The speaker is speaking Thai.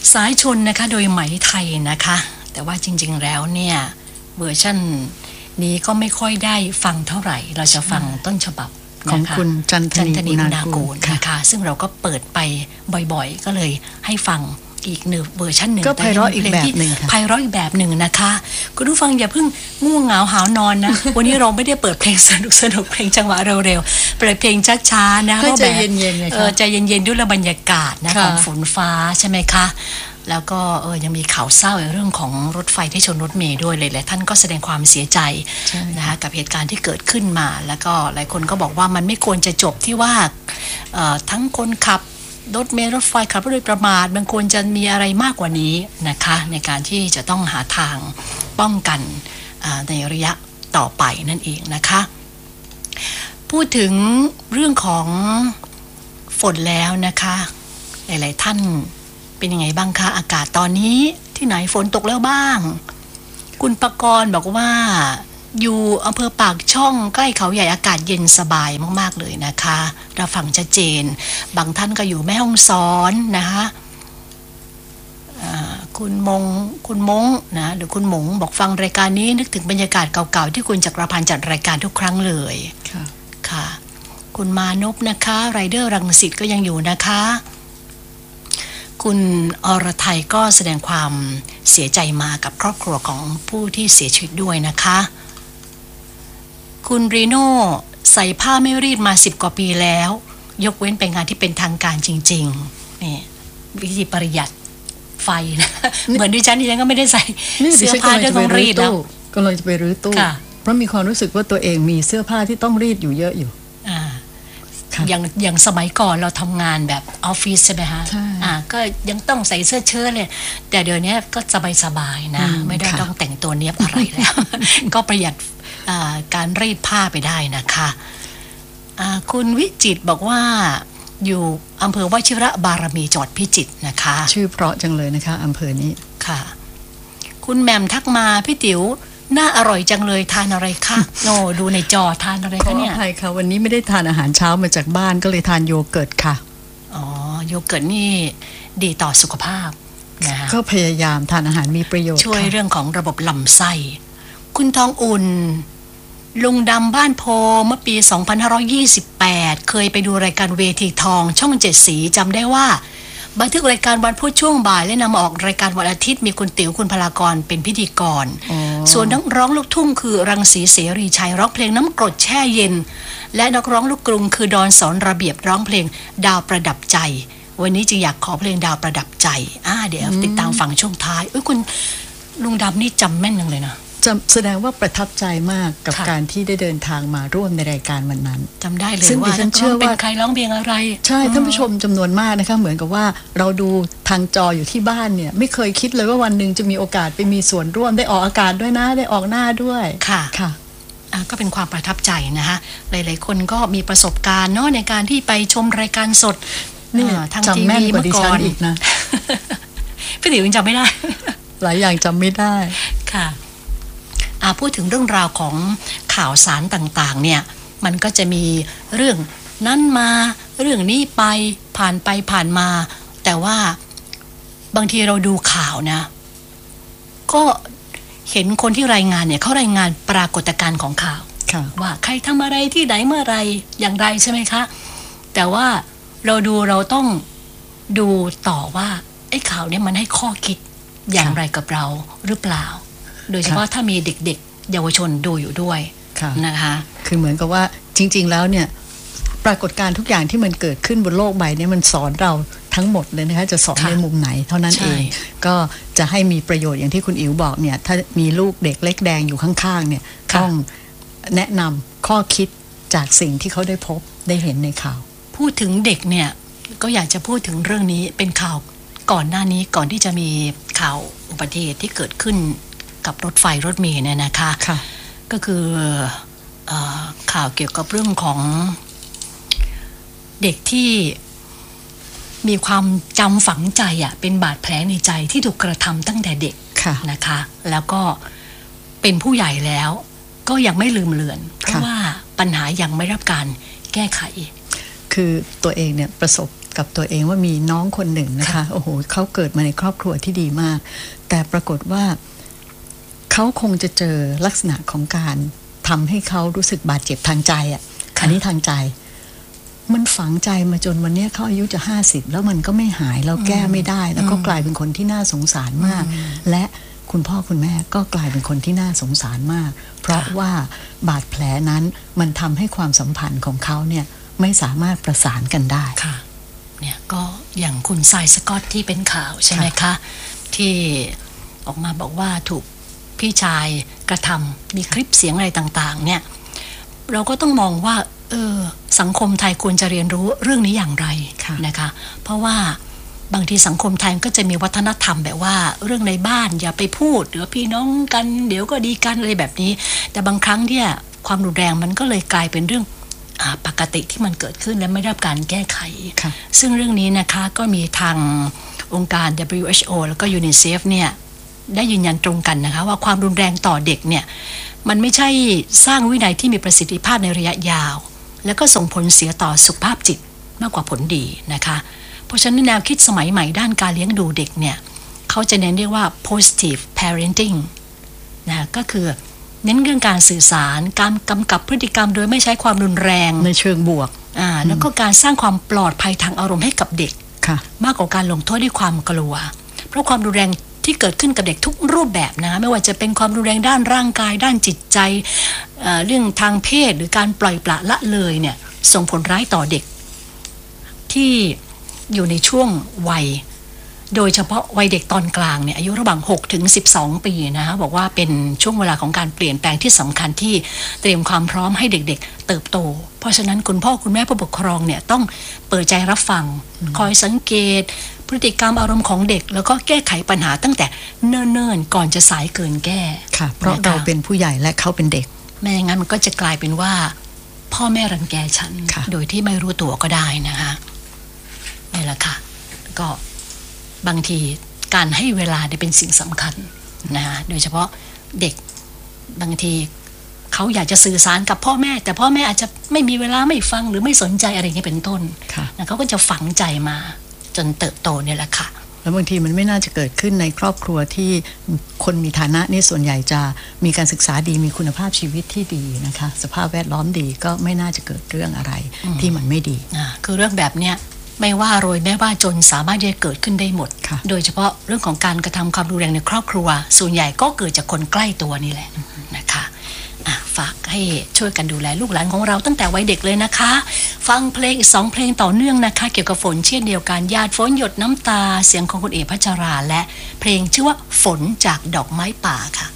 สายชนนะคะโดยไหมไทยนะคะแต่ว่าจริงๆแล้วเนี่ยเวอร์ชันนี้ก็ไม่ค่อยได้ฟังเท่าไหร่เราจะฟังต้นฉบับของคุณจันทนีอุณากูลนะคะซึ่งเราก็เปิดไปบ่อยๆก็เลยให้ฟังอีกหนึ่งเวอร์ชันหนึ่งก็ไพเราะอีกแบบหนึ่งค่ะไพเราะอีกแบบหนึ่งนะคะคุณผู้ฟังอย่าเพิ่งง่วงเหงาหาวนอนนะ วันนี้เราไม่ได้เปิดเพลงสนุกเพลงจังหวะเร็วๆเปิดเพลงช้าๆนะก็ใจเย็นๆเลยค่ะใจเย็นๆด้วยบรรยากาศนะของฝนฟ้าใช่ไหมคะแล้วก็ยังมีข่าวเศร้าในเรื่องของรถไฟที่ชนรถเมล์ด้วยเลยแหละท่านก็แสดงความเสียใจนะคะกับเหตุการณ์ที่เกิดขึ้นมาแล้วก็หลายคนก็บอกว่ามันไม่ควรจะจบที่ว่าทั้งคนขับรถเมล์รถไฟขับรถโดยประมาทมันควรจะมีอะไรมากกว่านี้นะคะในการที่จะต้องหาทางป้องกันในระยะต่อไปนั่นเองนะคะพูดถึงเรื่องของฝนแล้วนะคะหลายๆท่านเป็นยังไงบ้างคะอากาศตอนนี้ที่ไหนฝนตกแล้วบ้างคุณปกรณ์บอกว่าอยู่อำเภอปากช่องใกล้เขาใหญ่อากาศเย็นสบายมากๆเลยนะคะเราฟังชัดเจนบางท่านก็อยู่แม่ฮ่องสอนนะคะคุณมงนะหรือคุณหมงบอกฟังรายการนี้นึกถึงบรรยากาศเก่าๆที่คุณจักรพันธ์จัดรายการทุกครั้งเลยค่ะคุณมานพนะคะไรเดอร์รังสิตก็ยังอยู่นะคะคุณอรไทยก็แสดงความเสียใจมากับครอบครัวของผู้ที่เสียชีวิตด้วยนะคะคุณรีโน่ใส่ผ้าไม่รีดมา10 กว่าปีแล้วยกเว้นไปงานที่เป็นทางการจริงๆนี่วิธีประหยัดไฟนะเหมือนดิฉันก็ไม่ได้ใส่เสื้อผ้าที่ต้องรีดแล้วก็เลยจะไปรื้อตู้เพราะมีความรู้สึกว่าตัวเองมีเสื้อผ้าที่ต้องรีดอยู่เยอะอยู่อย่างสมัยก่อนเราทำงานแบบออฟฟิศใช่ไหมฮะก็ยังต้องใส่เสื้อเชิ้ตเลยแต่เดี๋ยวนี้ก็สบายๆนะไม่ได้ต้องแต่งตัวเนี้ยบอะไรแล้ว ก็ประหยัดการรีดผ้าไปได้นะคะคุณวิจิตรบอกว่าอยู่อำเภอวชิระบารมีจังหวัดพิจิตรนะคะชื่อเพราะจังเลยนะคะอำเภอนี้ค่ะคุณแหม่มทักมาพี่ติ๋วน่าอร่อยจังเลยทานอะไรคะโน่ดูในจอทานอะไรคะเนี่ยใช่ค่ะวันนี้ไม่ได้ทานอาหารเช้ามาจากบ้านก็เลยทานโยเกิร์ตค่ะอ๋อโยเกิร์ตนี่ดีต่อสุขภาพนะคะก็พยายามทานอาหารมีประโยชน์ช่วยเรื่องของระบบลำไส้คุณทองอุ่นลุงดำบ้านโพเมื่อปี 2528 เคยไปดูรายการเวทีทองช่อง7 สีจำได้ว่าบันทึกรายการวันพุธช่วงบ่ายและนำออกรายการวันอาทิตย์มีคุณติ๋วคุณพลากรเป็นพิธีกรส่วนนักร้องลูกทุ่งคือรังสีเสรีชัยร้องเพลงน้ำกรดแช่เย็นและนักร้องลูกกรุงคือดอนสอนระเบียบร้องเพลงดาวประดับใจวันนี้จึงอยากขอเพลงดาวประดับใจเดี๋ยวติดตามฟังช่วงท้ายคุณลุงดำนี่จำแม่นจังเลยนะแสดงว่าประทับใจมากกับการที่ได้เดินทางมาร่วมในรายการวันนั้นจำได้เลยว่าฉันเชื่อว่าเป็นใครร้องเพลงอะไรใช่ท่านผู้ชมจำนวนมากนะคะเหมือนกับว่าเราดูทางจออยู่ที่บ้านเนี่ยไม่เคยคิดเลยว่าวันหนึ่งจะมีโอกาสไปมีส่วนร่วมได้ออกอากาศด้วยนะได้ออกหน้าด้วยค่ะก็เป็นความประทับใจนะคะหลายๆคนก็มีประสบการณ์เนาะในการที่ไปชมรายการสดทางทีวีเมื่อก่อนอีกนะพี่ติ๋วยังจำไม่ได้หลายอย่างจำไม่ได้ค่ะพูดถึงเรื่องราวของข่าวสารต่างๆเนี่ยมันก็จะมีเรื่องนั้นมาเรื่องนี้ไปผ่านมาแต่ว่าบางทีเราดูข่าวนะก็เห็นคนที่รายงานเนี่ยเขารายงานปรากฏการณ์ของข่าวว่าใครทำอะไรที่ไหนเมื่อไรอย่างไรใช่ไหมคะแต่ว่าเราต้องดูต่อว่าไอ้ข่าวเนี่ยมันให้ข้อคิดอย่างไรกับเราหรือเปล่าโดยเฉพาะถ้ามีเด็กๆเยาวชนดูอยู่ด้วยนะคะคือเหมือนกับว่าจริงๆแล้วเนี่ยปรากฏการณ์ทุกอย่างที่มันเกิดขึ้นบนโลกใบนี้มันสอนเราทั้งหมดเลยนะคะจะสอนในมุมไหนเท่านั้นเองก็จะให้มีประโยชน์อย่างที่คุณอิ๋วบอกเนี่ยถ้ามีลูกเด็กเล็กแดงอยู่ข้างๆเนี่ยต้องแนะนำข้อคิดจากสิ่งที่เขาได้พบได้เห็นในข่าวพูดถึงเด็กเนี่ยก็อยากจะพูดถึงเรื่องนี้เป็นข่าวก่อนหน้านี้ก่อนที่จะมีข่าวอุบัติเหตุที่เกิดขึ้นกับรถไฟรถเมล์เนี่ยนะคะก็คือข่าวเกี่ยวกับเรื่องของเด็กที่มีความจำฝังใจเป็นบาดแผลในใจที่ถูกกระทำตั้งแต่เด็กนะคะแล้วก็เป็นผู้ใหญ่แล้วก็ยังไม่ลืมเลือนเพราะว่าปัญหายังไม่รับการแก้ไขคือตัวเองเนี่ยประสบกับตัวเองว่ามีน้องคนหนึ่งนะคะโอ้โหเขาเกิดมาในครอบครัวที่ดีมากแต่ปรากฏว่าเขาคงจะเจอลักษณะของการทำให้เขารู้สึกบาดเจ็บทางใจอ่ะอันนี้ทางใจมันฝังใจมาจนวันนี้เขาอายุจะ50แล้วมันก็ไม่หายแล้วแก้ไม่ได้แล้วก็กลายเป็นคนที่น่าสงสารมากและคุณพ่อคุณแม่ก็กลายเป็นคนที่น่าสงสารมากเพราะว่าบาดแผลนั้นมันทำให้ความสัมพันธ์ของเขาเนี่ยไม่สามารถประสานกันได้ค่ะเนี่ยก็อย่างคุณทรายสกอตที่เป็นข่าวใช่ไหมคะที่ออกมาบอกว่าถูกพี่ชายกระทำมีคลิปเสียงอะไรต่างๆเนี่ยเราก็ต้องมองว่าสังคมไทยควรจะเรียนรู้เรื่องนี้อย่างไรนะคะเพราะว่าบางทีสังคมไทยก็จะมีวัฒนธรรมแบบว่าเรื่องในบ้านอย่าไปพูดหรือพี่น้องกันเดี๋ยวก็ดีกันอะไรแบบนี้แต่บางครั้งเนี่ยความรุนแรงมันก็เลยกลายเป็นเรื่องปกติที่มันเกิดขึ้นและไม่ได้รับการแก้ไขซึ่งเรื่องนี้นะคะก็มีทางองค์การ WHO แล้วก็ UNICEF เนี่ยได้ยืนยันตรงกันนะคะว่าความรุนแรงต่อเด็กเนี่ยมันไม่ใช่สร้างวินัยที่มีประสิทธิภาพในระยะยาวแล้วก็ส่งผลเสียต่อสุขภาพจิตมากกว่าผลดีนะคะเพราะฉะนั้นแนวคิดสมัยใหม่ด้านการเลี้ยงดูเด็กเนี่ยเขาจะเน้นเรียกว่า positive parenting นะก็คือเน้นเรื่องการสื่อสารการกำกับพฤติกรรมโดยไม่ใช้ความรุนแรงในเชิงบวกแล้วก็การสร้างความปลอดภัยทางอารมณ์ให้กับเด็กมากกว่าการลงโทษด้วยความกลัวเพราะความรุนแรงที่เกิดขึ้นกับเด็กทุกรูปแบบนะไม่ว่าจะเป็นความรุนแรงด้านร่างกายด้านจิตใจเรื่องทางเพศหรือการปล่อยปละละเลยเนี่ยส่งผลร้ายต่อเด็กที่อยู่ในช่วงวัยโดยเฉพาะวัยเด็กตอนกลางเนี่ยอายุระหว่าง6ถึง12 ปีนะคะบอกว่าเป็นช่วงเวลาของการเปลี่ยนแปลงที่สำคัญที่เตรียมความพร้อมให้เด็กๆเติบโตเพราะฉะนั้นคุณพ่อคุณแม่ผู้ปกครองเนี่ยต้องเปิดใจรับฟังคอยสังเกตพฤติกรรมอารมณ์ของเด็กแล้วก็แก้ไขปัญหาตั้งแต่เนิ่นๆก่อนจะสายเกินแก้ค่ะเพราะเราเป็นผู้ใหญ่และเขาเป็นเด็กไม่อย่างนั้นมันก็จะกลายเป็นว่าพ่อแม่รังแกฉันโดยที่ไม่รู้ตัวก็ได้นะคะนี่แหละค่ะก็บางทีการให้เวลาเนี่ยเป็นสิ่งสำคัญนะโดยเฉพาะเด็กบางทีเขาอยากจะสื่อสารกับพ่อแม่แต่พ่อแม่อาจจะไม่มีเวลาไม่ฟังหรือไม่สนใจอะไรอย่างนี้เป็นต้นนะเขาก็จะฝังใจมาจนเติบโตเนี่ยแหละค่ะแล้วบางทีมันไม่น่าจะเกิดขึ้นในครอบครัวที่คนมีฐานะนี่ส่วนใหญ่จะมีการศึกษาดีมีคุณภาพชีวิตที่ดีนะคะสภาพแวดล้อมดีก็ไม่น่าจะเกิดเรื่องอะไรที่มันไม่ดีคือเรื่องแบบเนี้ยไม่ว่ารวยไม่ว่าจนสามารถจะเกิดขึ้นได้หมดโดยเฉพาะเรื่องของการกระทำความรุนแรงในครอบครัวส่วนใหญ่ก็เกิดจากคนใกล้ตัวนี่แหละนะคะฝากให้ช่วยกันดูแลลูกหลานของเราตั้งแต่วัยเด็กเลยนะคะฟังเพลงอีก2 เพลงต่อเนื่องนะคะเกี่ยวกับฝนเช่นเดียวกันหยาดฝนหยดน้ำตาเสียงของคุณเอ๋พัชราและเพลงชื่อว่าฝนจากดอกไม้ป่าค่ะ